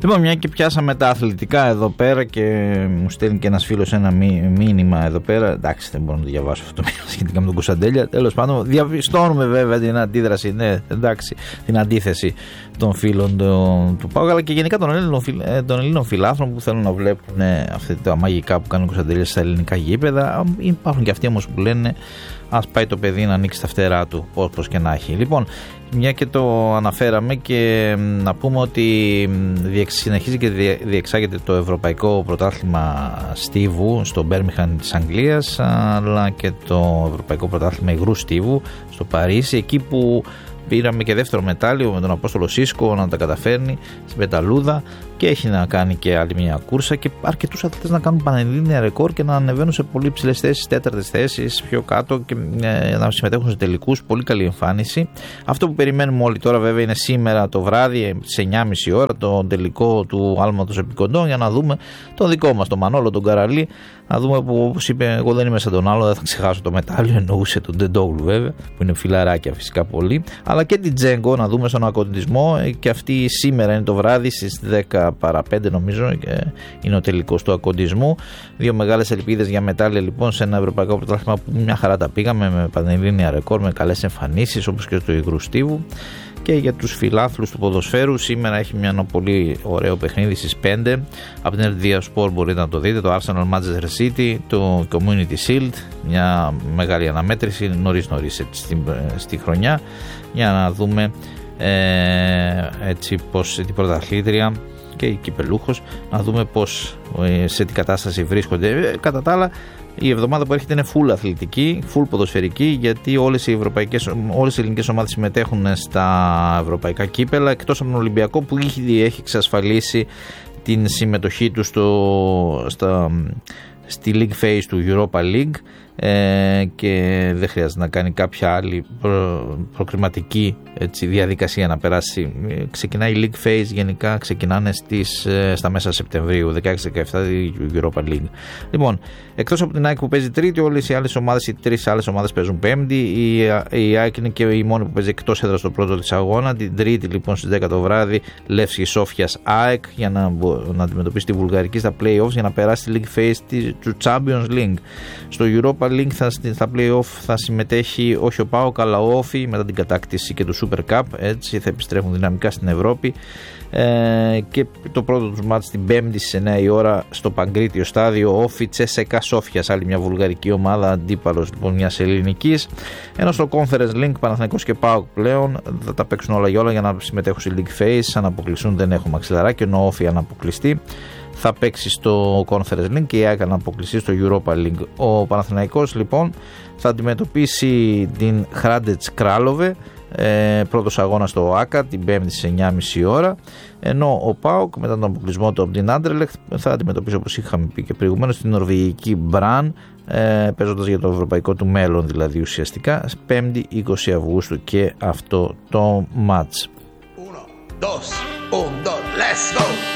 Λοιπόν, μια και πιάσαμε τα αθλητικά εδώ πέρα και μου στέλνει και ένας φίλος ένα μήνυμα εδώ πέρα. Εντάξει, δεν μπορώ να το διαβάσω αυτό το μήνυμα σχετικά με τον Κωνσταντέλια. Τέλος πάντων, διαπιστώνουμε βέβαια την αντίδραση, ναι, εντάξει, την αντίθεση των φίλων του ΠΑΟΚ, αλλά και γενικά των Ελλήνων φιλάθλων που θέλουν να βλέπουν αυτά τα μαγικά που κάνει ο Κωνσταντέλιας στα ελληνικά γήπεδα. Υπάρχουν και αυτοί όμως που λένε ας πάει το παιδί να ανοίξει τα φτερά του, όπως και να έχει. Λοιπόν, μια και το αναφέραμε, και να πούμε ότι συνεχίζει και διεξάγεται το Ευρωπαϊκό Πρωτάθλημα Στίβου στο Μπέρμιχαμ της Αγγλίας, αλλά και το Ευρωπαϊκό Πρωτάθλημα Υγρού Στίβου στο Παρίσι, εκεί που πήραμε και δεύτερο μετάλλιο με τον Απόστολο Σίσκο να τα καταφέρνει στην πεταλούδα, και έχει να κάνει και άλλη μια κούρσα και αρκετούς αθλητές να κάνουν πανελλήνια ρεκόρ και να ανεβαίνουν σε πολύ ψηλές θέσεις, τέταρτες θέσεις, πιο κάτω, και να συμμετέχουν σε τελικούς. Πολύ καλή εμφάνιση. Αυτό που περιμένουμε όλοι τώρα βέβαια είναι σήμερα το βράδυ στις 9.30 ώρα το τελικό του άλματος επικοντών, για να δούμε τον δικό μας, τον Μανόλο, τον Καραλή, να δούμε που, όπως είπε, εγώ δεν είμαι σαν τον άλλο, δεν θα ξεχάσω το μετάλλιο, εννοούσε τον Ντεντόγλου βέβαια, που είναι φιλαράκια φυσικά πολύ, αλλά και την Τζέγκο να δούμε στον ακοντισμό, και αυτή σήμερα είναι το βράδυ στις 10 παρά 5 νομίζω, είναι ο τελικός του ακοντισμού. Δύο μεγάλες ελπίδες για μετάλλια λοιπόν σε ένα ευρωπαϊκό πρωτάθλημα που μια χαρά τα πήγαμε με πανελλήνια ρεκόρ, με καλές εμφανίσεις όπως και στο Υγρού Στίβου. Και για τους φιλάθλους του ποδοσφαίρου, σήμερα έχει ένα πολύ ωραίο παιχνίδι στις 5 από την RTL Sport, μπορείτε να το δείτε, το Arsenal Manchester City, το Community Shield, μια μεγάλη αναμέτρηση νωρίς στη χρονιά, για να δούμε έτσι πως την πρωταθλήτρια και η κυπελούχος, να δούμε πως σε τι κατάσταση βρίσκονται. Κατά τα άλλα, η εβδομάδα που έρχεται είναι full αθλητική, full ποδοσφαιρική, γιατί όλες οι ελληνικές ομάδες συμμετέχουν στα ευρωπαϊκά κύπελα, εκτός από τον Ολυμπιακό που έχει εξασφαλίσει την συμμετοχή του στη League Phase του Europa League, και δεν χρειάζεται να κάνει κάποια άλλη προκριματική διαδικασία να περάσει. Ξεκινάει η League Phase, γενικά ξεκινάνε στα μέσα Σεπτεμβρίου, 16-17 η Europa League. Λοιπόν, εκτός από την ΑΕΚ που παίζει τρίτη, όλες οι άλλες ομάδες, οι τρεις άλλες ομάδες παίζουν πέμπτη. Η ΑΕΚ είναι και η μόνη που παίζει εκτός έδρας στο πρώτο της αγώνα. Την τρίτη λοιπόν στις 10 το βράδυ, Λεύσκη Σόφιας ΑΕΚ, για να αντιμετωπίσει τη Βουλγαρική στα play-offs, για να περάσει τη League Phase του Champions League. Στο Europa League στα play-off θα συμμετέχει όχι ο ΠΑΟΚ αλλά ο Όφι, μετά την κατάκτηση και του Super Cup, έτσι θα επιστρέφουν δυναμικά στην Ευρώπη. Και το πρώτο τους μάτς την 5η στις 9 η ώρα στο Παγκρίτιο στάδιο, Όφι Τσέσεκα Σόφιας, άλλη μια βουλγαρική ομάδα, αντίπαλος λοιπόν μιας ελληνικής. Ενώ στο Conference League, Παναθηναϊκός και ΠΑΟΚ πλέον θα τα παίξουν όλα για όλα για να συμμετέχουν στη League Phase. Αν αποκλειστούν δεν έχουν μαξιλαράκι, ενώ ο Όφι αν αποκλειστεί θα παίξει στο Conference League και η ΑΕΚ αν αποκλειστεί στο Europa League. Ο Παναθηναϊκός λοιπόν θα αντιμετωπίσει την Χράντετς Κράλοβε, πρώτος αγώνας στο ΟΑΚΑ την 5η στις 9.30 ώρα, ενώ ο ΠΑΟΚ μετά τον αποκλεισμό του από την Άντερλεχτ θα αντιμετωπίσει, όπως είχαμε πει και προηγουμένως, την νορβηγική Μπραν, παίζοντας για το ευρωπαϊκό του μέλλον δηλαδή ουσιαστικά, 5η 20 Αυγούστου και αυτό το μάτς. 1, 2, 1, 2, let's go!